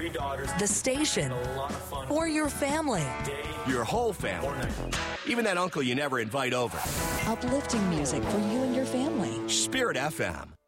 3 daughters. The station. A lot of fun. For your family. Your whole family. Even that uncle you never invite over. Uplifting music for you and your family. Spirit FM.